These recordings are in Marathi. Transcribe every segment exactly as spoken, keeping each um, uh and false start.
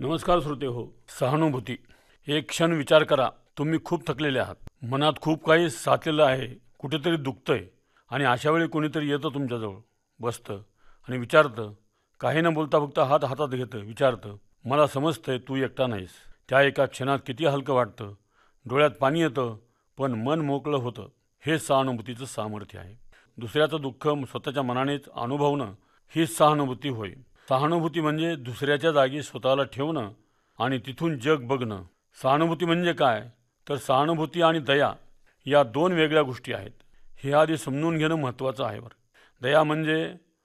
नमस्कार श्रोते हो. सहानुभूती. एक क्षण विचार करा, तुम्ही खूप थकलेले आहात, मनात खूप काही साचलेलं आहे, कुठेतरी दुखतंय आणि अशा वेळी कोणीतरी येतं तुमच्याजवळ, बसतं आणि विचारतं, काही न बोलता फक्त हात हातात घेतं, विचारतं, मला समजतंय तू एकटा नाहीस. त्या एका क्षणात किती हलकं वाटतं, डोळ्यात पाणी येतं, पण मन मोकळं होतं. हे सहानुभूतीचं सामर्थ्य आहे. दुसऱ्याचं दुःख स्वतःच्या मनानेच अनुभवणं हीच सहानुभूती होय. सहानुभूती म्हणजे दुसऱ्याच्या जागी स्वतःला ठेवणं आणि तिथून जग बघणं. सहानुभूती म्हणजे काय, तर सहानुभूती आणि दया या दोन वेगळ्या गोष्टी आहेत. हे आधी समजून घेणं महत्त्वाचं आहे. बरं, दया म्हणजे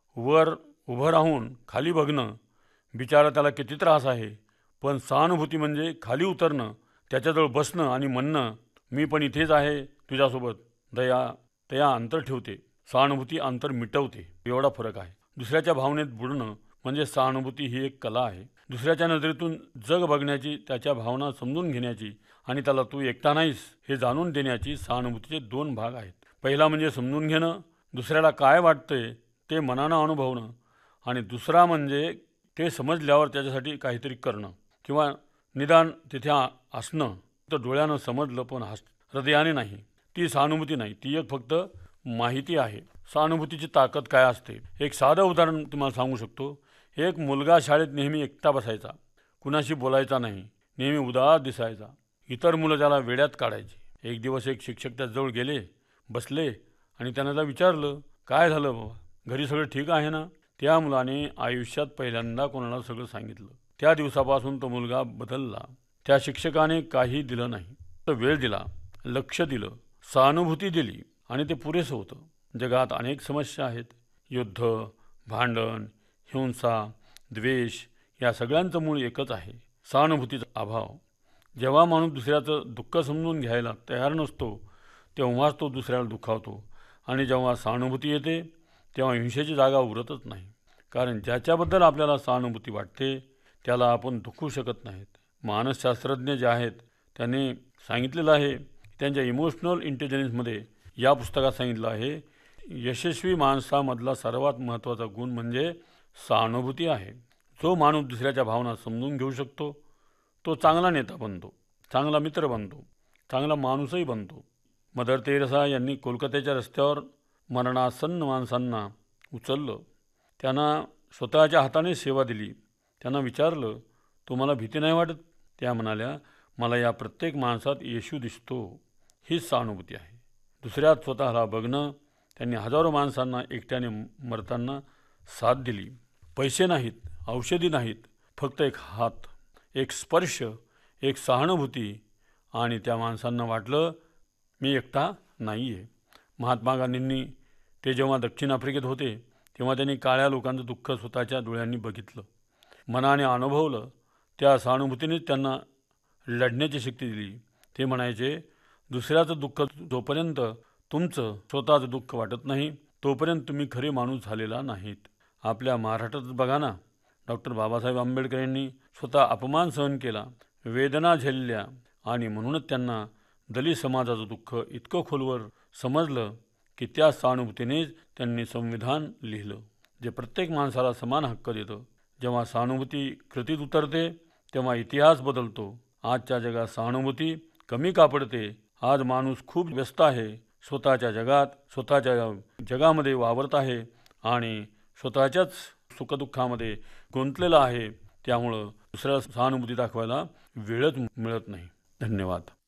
वर उभं राहून खाली बघणं, बिचारा त्याला किती त्रास आहे. पण सहानुभूती म्हणजे खाली उतरणं, त्याच्याजवळ बसणं आणि म्हणणं, मी पण इथेच आहे तुझ्यासोबत. दया दया अंतर ठेवते, सहानुभूती अंतर मिटवते. एवढा फरक आहे. दुसऱ्याच्या भावनेत बुडणं म्हणजे सहानुभूती ही एक कला आहे. दुसऱ्याच्या नजरेतून जग बघण्याची, त्याच्या भावना समजून घेण्याची आणि त्याला तू एकटा नाहीस हे जाणून देण्याची सहानुभूतीचे दोन भाग आहेत. पहिला म्हणजे समजून घेणं, दुसऱ्याला काय वाटतंय ते मनानं अनुभवणं, आणि दुसरा म्हणजे ते समजल्यावर त्याच्यासाठी काहीतरी करणं किंवा निदान तिथे असणं. तर डोळ्यानं समजलं पण हस हृदयाने नाही, ती सहानुभूती नाही, ती एक फक्त माहिती आहे. सहानुभूतीची ताकद काय असते, एक साधं उदाहरण तुम्हाला सांगू शकतो. एक मुलगा शाळेत नेहमी एकटा बसायचा, कुणाशी बोलायचा नाही, नेहमी उदास दिसायचा. इतर मुलं त्याला वेड्यात काढायची. एक दिवस एक शिक्षक त्याजवळ गेले, बसले आणि त्यानं त्याला विचारलं, काय झालं बाबा, घरी सगळं ठीक आहे ना? त्या मुलाने आयुष्यात पहिल्यांदा कोणाला सगळं सांगितलं. त्या दिवसापासून तो मुलगा बदलला. त्या शिक्षकाने काही दिलं नाही, तर वेळ दिला, लक्ष दिलं, सहानुभूती दिली आणि ते पुरेसं होतं. जगात अनेक समस्या आहेत. युद्ध, भांडण, हिंसा, द्वेष या सगळ्यांचं मूळ एकच आहे, सहानुभूतीचा अभाव. जेव्हा माणूस दुसऱ्याचं दुःख समजून घ्यायला तयार नसतो तेव्हाच तो दुसऱ्याला दुखावतो. आणि जेव्हा सहानुभूती येते तेव्हा हिंसेची जागा उरतच नाही. कारण ज्याच्याबद्दल आपल्याला सहानुभूती वाटते त्याला आपण दुखवू शकत नाहीत. मानसशास्त्रज्ञ जे आहेत त्यांनी सांगितलेलं आहे, त्यांच्या इमोशनल इंटेलिजन्समध्ये या पुस्तकात सांगितलं आहे, यशस्वी माणसामधला सर्वात महत्त्वाचा गुण म्हणजे सहानुभूती आहे. जो माणूस दुसऱ्याच्या भावना समजून घेऊ शकतो तो चांगला नेता बनतो, चांगला मित्र बनतो, चांगला माणूसही बनतो. मदर तेरेसा यांनी कोलकात्याच्या रस्त्यावर मरणासन्न माणसांना उचललं, त्यांना स्वतःच्या हाताने सेवा दिली. त्यांना विचारलं, तुम्हाला भीती नाही वाटत? त्या म्हणाल्या, मला या प्रत्येक माणसात येशू दिसतो. हीच सहानुभूती आहे. दुसऱ्यात स्वतःला बघणं. त्यांनी हजारो माणसांना एकट्याने मरताना साथ दिली. पैसे नाहीत, औषधी नाहीत, फक्त एक हात, एक स्पर्श, एक सहानुभूती, आणि त्या माणसांना वाटलं मी एकटा नाही आहे. महात्मा गांधींनी ते जेव्हा दक्षिण आफ्रिकेत होते तेव्हा त्यांनी काळ्या लोकांचं दुःख स्वतःच्या डोळ्यांनी बघितलं, मनाने अनुभवलं. त्या सहानुभूतीनेच त्यांना लढण्याची शक्ती दिली. ते म्हणायचे, दुसऱ्याचं दुःख जोपर्यंत तुमचं स्वतःचं दुःख वाटत नाही तोपर्यंत तुम्ही खरे माणूस झालेला नाहीत. आपल्या महाराष्ट्रातच बघा ना, डॉक्टर बाबासाहेब आंबेडकर यांनी स्वतः अपमान सहन केला, वेदना झेलल्या, आणि म्हणूनच त्यांना दलित समाजाचं दुःख इतकं खोलवर समजलं की त्या सहानुभूतीनेच त्यांनी संविधान लिहिलं, जे प्रत्येक माणसाला समान हक्क देतं. जेव्हा सहानुभूती कृतीत उतरते तेव्हा इतिहास बदलतो. आजच्या जगात सहानुभूती कमी का पडते? आज माणूस खूप व्यस्त आहे, स्वतःच्या जगात स्वतःच्या जगामध्ये वावरत आहे आणि स्वतःच्याच सुखदुःखामध्ये गुंतलेला आहे. त्यामुळं दुसऱ्याला सहानुभूती दाखवायला वेळच मिळत नाही. धन्यवाद.